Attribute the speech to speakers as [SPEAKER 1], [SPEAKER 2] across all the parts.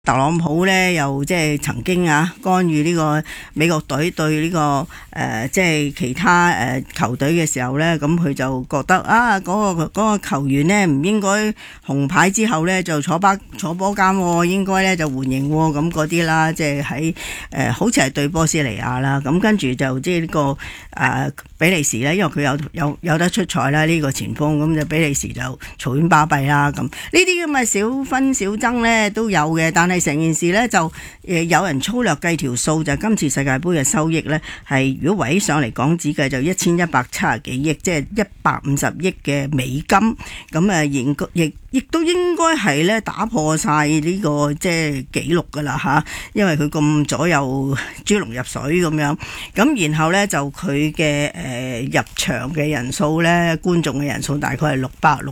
[SPEAKER 1] 特朗普咧又即係曾經干預呢個美國隊對呢個即係其他球隊嘅時候咧，咁佢就覺得嗰個球員咧唔應該紅牌之後咧就坐波監，應該咧就緩刑咁嗰啲啦，即係喺好似係對波斯尼亞啦，咁跟住就即係呢個比利時咧，因為佢有得出賽啦，呢個前鋒，咁就比利時就嘈喧巴閉啦，咁呢啲咁嘅小分小爭咧都有嘅，但係成件事咧就有人粗略計條數，就今次世界盃嘅收益咧係如果圍上嚟講只計就1170幾億，即係150億嘅美金，咁亦都應該係咧打破晒呢個即係紀錄噶啦嚇，因為佢咁左右豬籠入水咁樣，咁然後咧就佢嘅入場嘅人數咧，觀眾嘅人數大概係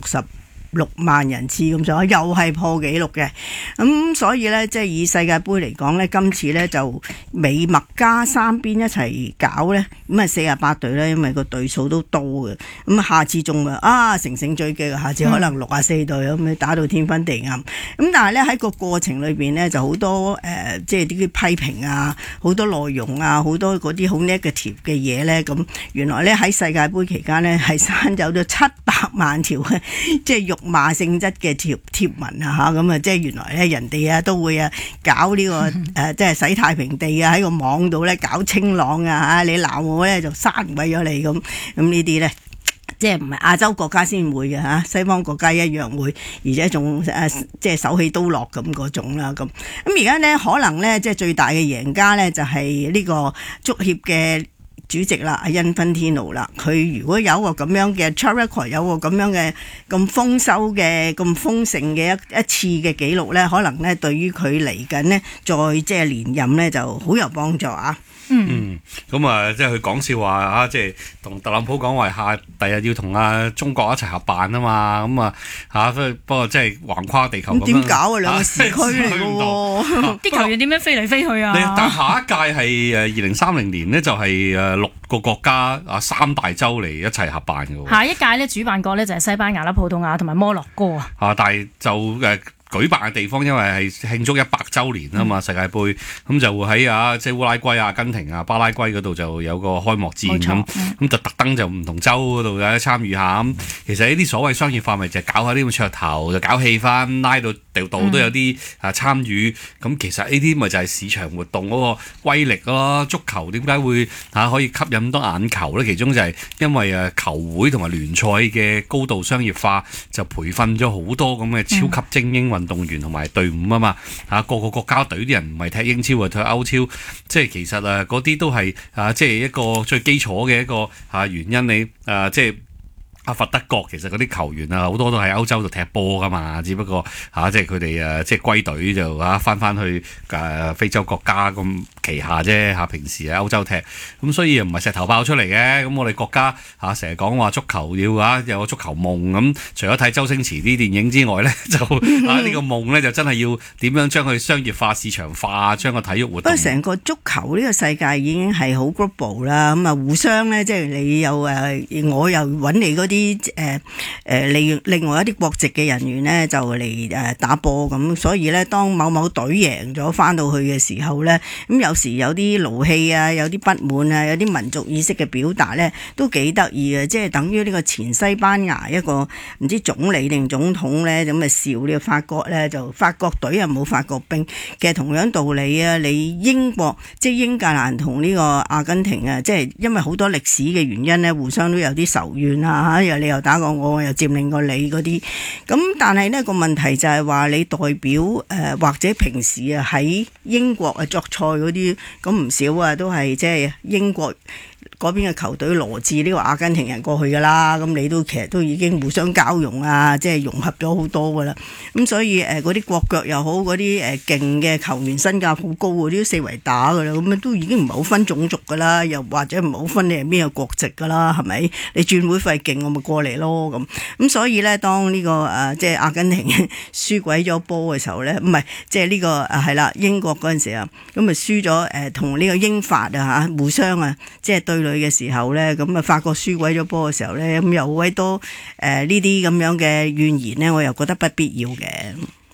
[SPEAKER 1] 666萬人次咁上下，又係破紀錄嘅。咁所以呢，即係以世界盃嚟講呢，今次呢就美墨加三邊一齊搞呢，咁48隊呢，因為個隊數都多嘅。咁下次仲乘勝追擊，下次可能64隊咁打到天昏地暗。咁但係呢，喺個過程裏邊呢，就好多即係啲批評啊，好多內容啊，好多嗰啲好 negative 嘅嘢呢。咁原來呢，喺世界盃期間呢，係刪走咗700萬條即係辱罵性質嘅貼文啊，咁啊即係原來咧人哋都會搞呢個即係洗太平地啊，喺個網度咧搞清朗啊，你鬧我咧就刪毀咗你咁呢啲咧。即係唔係亞洲國家先會嘅西方國家一樣會，而且仲即係手起刀落咁嗰種啦咁。咁而家呢，可能呢，即係最大嘅贏家呢，就係呢個足協嘅主席啦，阿因芬天奴啦，佢如果有個咁樣嘅 track record， 有個咁樣嘅咁豐收嘅咁豐盛嘅一次嘅紀錄呢，可能呢對於佢嚟緊呢，再即係連任呢，就好有幫助啊！
[SPEAKER 2] 咁即係佢講笑話即係同特朗普講話第日要同中國一齊合辦啊嘛，咁不過即係橫跨地球咁樣。
[SPEAKER 1] 點搞啊？兩個時區嚟嘅喎，
[SPEAKER 3] 啲球員點樣飛嚟飛去啊？
[SPEAKER 2] 但下一屆係2030年呢，就係6個國家3大洲嚟一齊合辦嘅喎。
[SPEAKER 3] 下一屆呢，主辦國呢就係西班牙啦、葡萄牙同埋摩洛哥啊。
[SPEAKER 2] 但係就舉辦嘅地方，因為係慶祝100週年啊嘛，世界盃咁就會喺即係烏拉圭、阿根廷、巴拉圭嗰度就有個開幕戰咁就特登就唔同州嗰度參與下咁。其實呢啲所謂商業化咪就係搞下呢個噱頭，就搞氣氛，拉到度都有啲參與。咁其實呢啲咪就係市場活動嗰個威力咯。足球點解會可以吸引咁多眼球咧？其中就係因為球會同埋聯賽嘅高度商業化，就培訓咗好多咁嘅超級精英運動員同埋隊伍啊嘛，個個國家隊啲人唔係踢英超啊，踢歐超，即係其實嗰啲都係即係一個最基礎嘅一個原因。你即係佛德國其實嗰啲球員好多都喺歐洲度踢波噶嘛，只不過即係佢哋即係歸隊就翻去非洲國家咁旗下啫，平時喺歐洲踢，咁所以又唔係石頭爆出嚟嘅。咁我哋國家成日講話足球要有個足球夢，咁除咗睇周星馳啲電影之外咧，就呢個夢咧就真係要點樣將佢商業化、市場化，將個體育活動。不過
[SPEAKER 1] 成個足球呢個世界已經係好 global 啦，咁互相咧即係你又我又揾你嗰啲另外一啲國籍嘅人員呢，就嚟打波咁，所以呢，當某某隊贏咗翻到去嘅時候呢，咁有時有啲勞氣啊，有啲不滿啊，有啲民族意識嘅表達呢，都幾得意嘅，即係等於呢個前西班牙一個唔知總理定總統呢，咁笑呢個法國呢，就法國隊又冇法國兵，其實同樣道理啊，你英國即係英格蘭同呢個阿根廷啊，即係因為好多歷史嘅原因呢，互相都有啲仇怨啊，你又打過我又佔領過你嗰啲，咁但係呢個問題就係話你代表或者平時喺英國作賽嗰啲，咁唔少都係即係英國嗰邊嘅球隊羅致呢個阿根廷人過去噶啦，咁你都其實都已經互相交融啊，即係融合咗好多噶啦。咁所以嗰啲國腳又好，嗰啲勁嘅球員身價好高嗰啲都四圍打噶啦，咁都已經唔係好分種族噶啦，又或者唔係好分你係邊個國籍噶啦，係咪？你轉會費勁，我咪過嚟咯咁所以咧，當呢個即係阿根廷輸鬼咗波嘅時候咧，唔係即係呢個係啦英國嗰陣時啊，咁咪輸咗同呢個英法互相即係對壘嘅時候咧，咁法國輸鬼咗波嘅時候咧，咁有好多呢啲咁樣嘅怨言咧，我又覺得不必要嘅。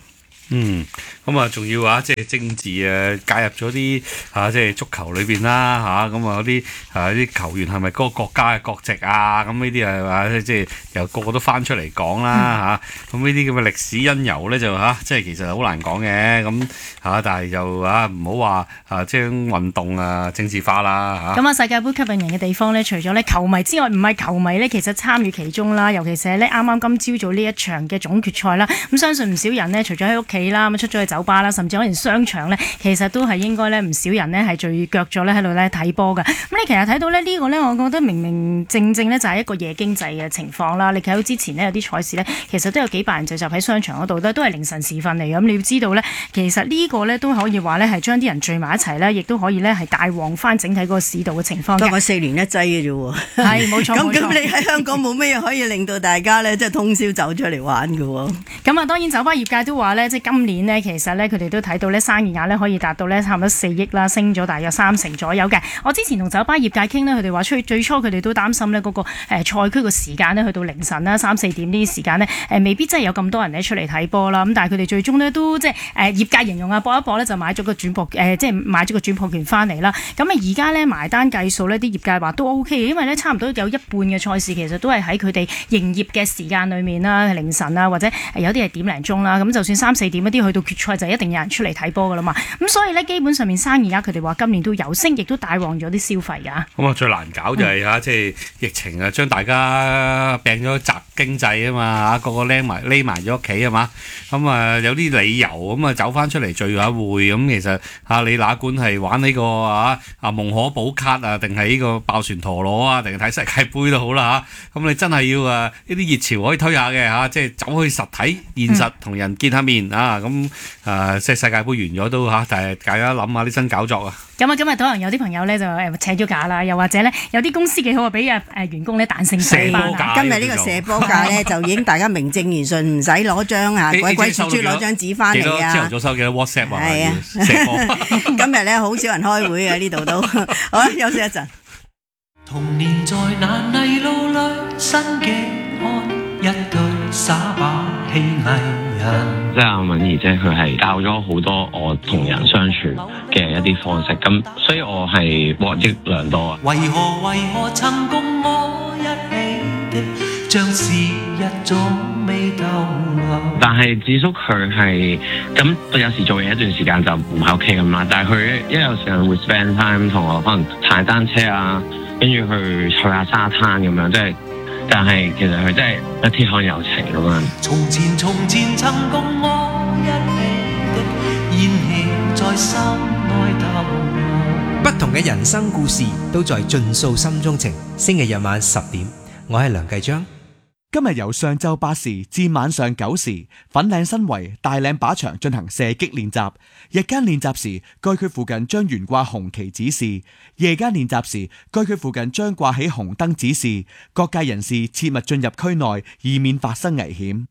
[SPEAKER 2] 咁啊，仲要即係政治介入咗啲即係足球裏邊啦咁啊嗰啲球員係咪嗰個國家嘅國籍啊？咁呢啲係嘛，即係又個個都翻出嚟講啦咁呢啲咁嘅歷史因由咧就即係其實好難講嘅咁但係就唔好話將運動政治化啦
[SPEAKER 3] 咁世界盃吸引人嘅地方咧，除咗咧球迷之外，唔係球迷咧，其實參與其中啦。尤其是咧啱啱今朝早呢一場嘅總決賽啦，咁相信唔少人呢，除咗喺屋企啦，咁出咗去酒吧啦，甚至可能商場咧，其實都係應該咧唔少人呢係聚腳咗咧喺度咧睇波嘅。咁你其實睇到咧呢個咧，我覺得明明正正咧就係一個夜經濟嘅情況啦。你睇到之前呢，有啲賽事咧，其實都有幾百人聚集喺商場嗰度咧，都係凌晨時分嚟嘅。咁你要知道咧，其實呢個咧都可以話咧係將啲人聚埋一齊咧，亦都可以咧係帶旺翻整體嗰個市道嘅情況。
[SPEAKER 1] 不過4年一劑嘅啫喎，
[SPEAKER 3] 係冇錯。
[SPEAKER 1] 咁你喺香港冇咩嘢可以令到大家咧即係通宵走出嚟玩嘅喎。
[SPEAKER 3] 咁當然酒吧業界都話咧，即係今年呢，其實咧佢哋都睇到咧生意額咧可以達到咧差唔多4億啦，升咗大約30%左右嘅。我之前同酒吧業界傾呢，佢哋話最初佢哋都擔心呢嗰個賽區個時間呢，去到凌晨啦3、4點呢啲時間呢，未必真係有咁多人咧出嚟睇波啦。咁但係佢哋最終呢，都即係業界形容搏一搏咧就買咗個轉播即係買咗個轉播權翻嚟啦。咁而家咧埋單計數呢，啲業界話都 OK 嘅，因為咧差唔多有一半嘅賽事其實都係喺佢哋營業嘅時間裏面啦，凌晨啊或者有啲係點零鐘啦。咁就算3、4點一啲去到決賽就一定有人出嚟睇波噶啦嘛。咁所以咧基本上面生意額佢哋話今年都有升，亦都帶旺咗啲消費㗎。咁
[SPEAKER 2] 最難搞就係即係疫情將大家病咗宅經濟啊嘛，個個匿埋咗屋企啊嘛。咁有啲理由咁走翻出嚟聚下會咁，其實你哪管係玩呢個夢可寶卡定係呢個爆旋陀螺啊，定係睇世界盃都好啦咁你真係要呢啲熱潮可以推下嘅即係走去實體現實同人見下面咁即係世界盃完咗都但係大家諗下啲新搞作啊。
[SPEAKER 3] 咁今日可能有啲朋友咧就請咗假啦，又或者咧有啲公司幾好俾員工咧彈性上班啊。
[SPEAKER 1] 今日呢個射波假咧就已經大家名正言順，唔使攞張鬼鬼祟祟攞張紙翻嚟啊。
[SPEAKER 2] 朝頭早收幾多 WhatsApp
[SPEAKER 1] 係啊，
[SPEAKER 2] 射波。
[SPEAKER 1] 今日咧好少人開會嘅呢度都。好啦，休息一陣。
[SPEAKER 4] 童年在那泥路裏，新嘅看一對耍把戲藝人。
[SPEAKER 5] 即係阿敏儀姐，佢係教咗好多我同人相處嘅一啲方式，咁所以我係獲益良多啊！
[SPEAKER 4] 為何曾共我一起的，像是一種未逗留。
[SPEAKER 5] 但係智叔佢係咁，有時做嘢一段時間就唔喺屋企咁啦，但係佢一有時間會 spend time 同我可能踩單車啊，跟住去下沙灘咁樣，即係。但係其實佢真係一鐵漢友情咁樣。
[SPEAKER 4] 從前曾共我一起的，燃氣在心內逗留。
[SPEAKER 6] 不同嘅人生故事都在盡訴心中情。星期日晚10點，我係梁繼章。
[SPEAKER 7] 今日由上晝8時至晚上9時，粉嶺新圍大嶺靶場進行射擊練習。日間練習時，該區附近將懸掛紅旗指示；夜間練習時，該區附近將掛起紅燈指示。各界人士切勿進入區內，以免發生危險。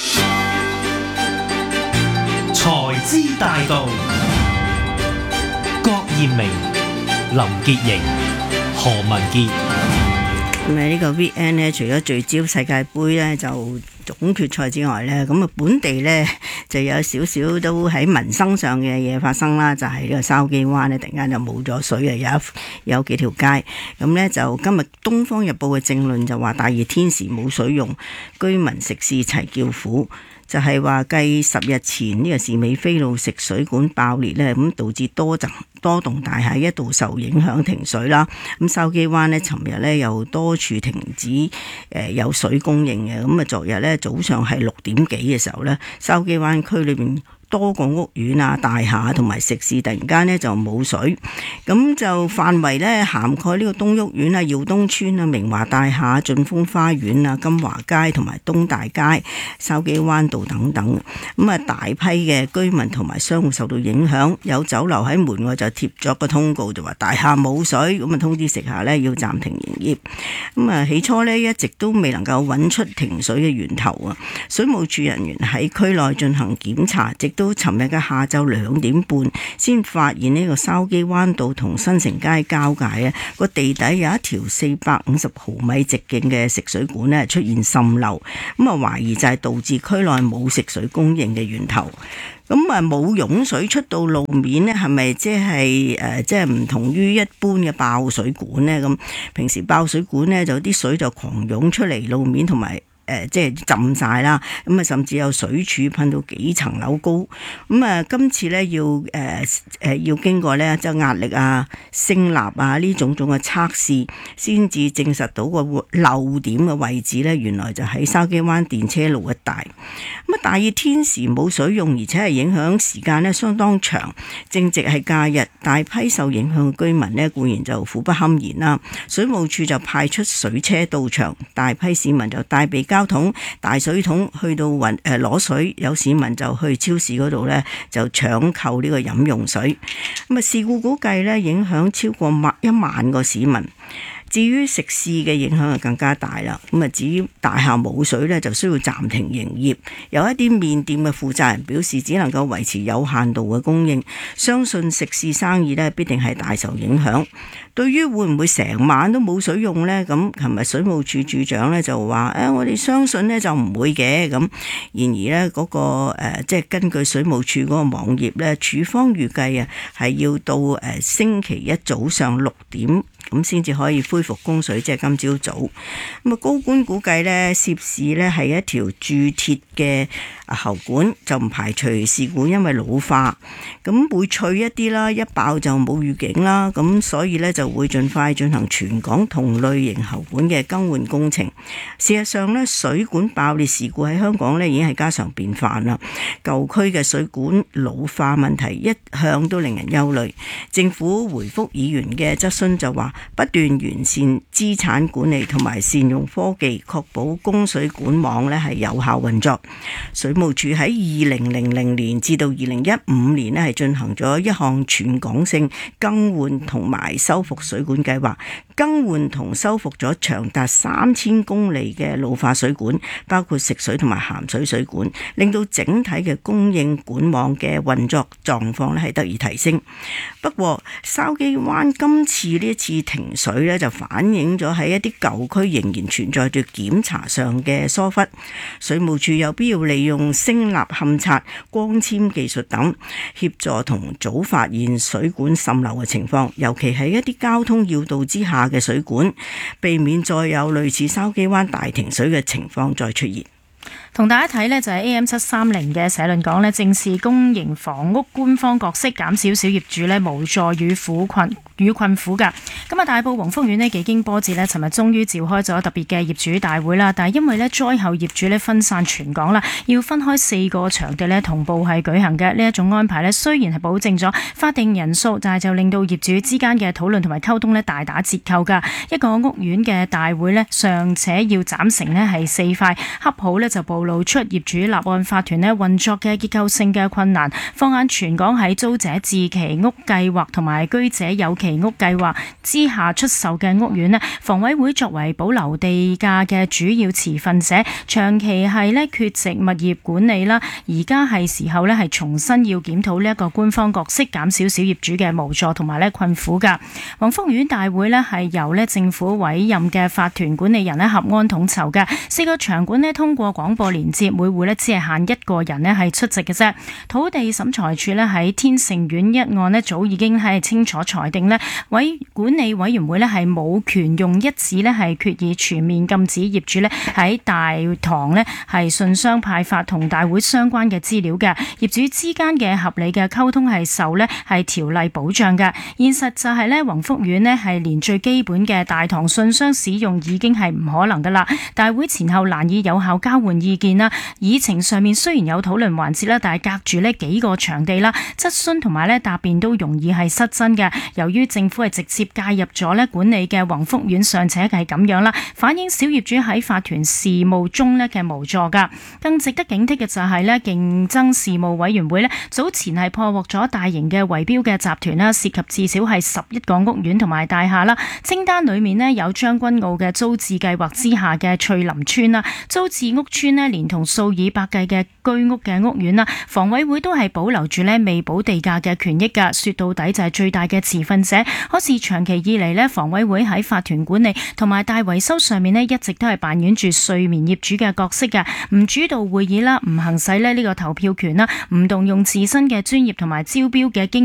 [SPEAKER 8] 財資大道，郭艷明、林潔瑩、何文傑。
[SPEAKER 1] 咁呢個 VN 呢，除咗聚焦世界盃呢，就總決賽之外呢，咁本地呢，就有少少都喺民生上嘅嘢發生啦，就係呢個筲箕灣呢，突然間就冇咗水啊，有幾條街。咁呢，就今日《東方日報》嘅政論就話大熱天時冇水用，居民食肆齊叫苦。就係話繼10日前呢個士美菲路食水管爆裂呢，咁導致多棟大廈一度受影響停水啦。咁筲箕灣呢，尋日呢又多處停止有水供應嘅。咁昨日呢，早上係6點幾嘅時候呢，筲箕灣區裏面多個屋苑啊、大廈同埋食肆突然間呢就冇水，咁就範圍呢涵蓋呢個東屋苑啊、耀東村啊、明華大廈、駿豐花園啊、金華街同埋東大街、筲箕灣道等等。咁啊，大批嘅居民同埋商戶受到影響，有酒樓喺門外就貼咗個通告，就話大廈冇水，咁啊通知食客呢要暫停營業。咁啊，起初呢一直都未能夠揾出停水嘅源頭啊，水務署人員喺區內進行檢查，直到尋日嘅下晝2點半先發現呢個筲箕灣道同新城街交界咧個地底有一條450毫米直徑嘅食水管咧出現滲漏，咁啊懷疑就係導致區內冇食水供應嘅源頭。咁啊冇湧水出到路面呢，係咪即係唔同於一般嘅爆水管呢？咁平時爆水管呢，就啲水就狂湧出嚟路面，同埋即係浸晒啦。咁啊甚至有水柱噴到幾層樓高。咁啊今次呢，要經過呢，就壓力啊、聲納啊呢種嘅測試，先至證實到個漏點嘅位置呢，原來就喺筲箕灣電車路一帶。咁啊大熱天時冇水用，而且係影響時間呢相當長，正值係假日，大批受影響嘅居民呢固然就苦不堪言啦。水務署就派出水車到場，大批市民就帶備膠桶、大水桶去到攞水，有市民就去超市嗰度呢就搶購呢個飲用水。咁啊事故估計呢影響超過1萬個市民。至於食肆嘅影響就更加大啦。咁啊，至於大廈冇水呢，就需要暫停營業。有一啲麵店嘅負責人表示，只能夠維持有限度嘅供應，相信食肆生意呢必定係大受影響。對於會唔會成晚都冇水用呢？咁琴日水務署署長呢就話：我哋相信呢就唔會嘅。咁然而呢，嗰個即係根據水務署嗰個網頁呢，署方預計啊係要到星期一早上6點。咁先至可以恢復供水，即係今朝早。咁啊，高官估計呢涉事呢係一條鑄鐵嘅喉管，就唔排除事故因為老化，咁會脆一啲啦，一爆就冇預警啦。咁所以呢就會盡快進行全港同類型喉管嘅更換工程。事實上呢，水管爆裂事故喺香港呢已經係家常便飯啦。舊區嘅水管老化問題一向都令人憂慮。政府回覆議員嘅質詢就話，不斷完善資產管理同埋善用科技，確保供水管網呢係有效運作。水務署喺2000年至到2015年呢係進行咗一項全港性更換同埋修復水管計劃，更換同修復咗長達3000公里嘅老化水管，包括食水同埋鹹水水管，令到整體嘅供應管網嘅運作狀況呢係得以提升。不過筲箕灣今次呢一次停水呢，就反映咗喺一啲舊區仍然存在住檢查上嘅疏忽。水務署有必要利用聲納勘測、光纖技術等協助同早發現水管滲漏嘅情況，尤其係一啲交通要道之下嘅水管，避免再有類似筲箕灣大停水嘅情況再出現。
[SPEAKER 3] 同大家睇呢，就係 AM730嘅社論講呢，正視公營房屋官方角色，減少小業主呢無助與困苦㗎。咁啊，大埔宏福苑呢幾經波折呢，尋日終於召開咗特別嘅業主大會啦。但係因為呢災後業主呢分散全港啦，要分開4個場地呢同步係舉行嘅呢一種安排呢，雖然係保證咗法定人數，但係就令到業主之間嘅討論同埋溝通呢大打折扣㗎。一個屋苑嘅大會呢，尚且要斬成呢係4塊，恰好呢就暴露出業主立案法團呢運作嘅結構性嘅困難。放眼全港喺租者置其屋計劃同埋居者有其屋計劃之下出售嘅屋苑呢，房委會作為保留地價嘅主要持份者，長期係呢缺席物業管理啦。而家係時候呢係重新要檢討呢一個官方角色，減少小業主嘅無助同埋呢困苦㗎。宏福苑大會呢係由呢政府委任嘅法團管理人呢合安統籌嘅，4個場館呢通過廣播連接，每戶呢只係限1個人呢係出席嘅啫。土地審裁處呢喺天盛苑一案呢早已經係清楚裁定呢管理委員會呢係冇權用一紙呢係決議全面禁止業主呢喺大堂呢係信箱派發同大會相關嘅資料嘅。業主之間嘅合理嘅溝通係受呢係條例保障嘅。現實就係呢宏福苑呢係連最基本嘅大堂信箱使用已經係唔可能噶啦。大會前後難以有效交換意見啦。議程上面雖然有討論環節啦，但係隔住呢幾個場地啦，質詢同埋呢答辯都容易係失真嘅。由於政府係直接介入咗呢管理嘅宏福苑尚且係咁樣啦，反映小業主喺法團事務中呢嘅無助噶。更值得警惕嘅就係呢競爭事務委員會呢早前係破獲咗大型嘅圍標嘅集團啦，涉及至少係11個屋苑同埋大廈啦。清單裏面呢有將軍澳嘅租置計劃之下嘅翠林村啦，租置屋村呢呢，連同數以百計嘅居屋嘅屋苑啦，房委會都係保留住呢未補地價嘅權益㗎。說到底就係最大嘅持份者，可是長期以嚟呢，房委會喺法團管理同埋大維修上面呢，一直都係扮演住睡眠業主嘅角色㗎，唔主導會議啦，唔行使呢個投票權啦，唔動用自身嘅專業同埋招標嘅經